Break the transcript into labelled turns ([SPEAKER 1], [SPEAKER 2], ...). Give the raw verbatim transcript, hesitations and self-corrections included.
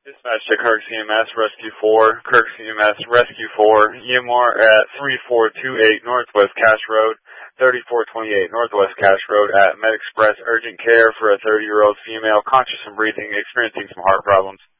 [SPEAKER 1] Dispatch to Kirk C M S Rescue four, Kirk C M S Rescue four, E M R at three four two eight Northwest Cache Road, thirty-four twenty-eight Northwest Cache Road at MedExpress Urgent Care for a thirty-year-old female conscious and breathing, experiencing some heart problems.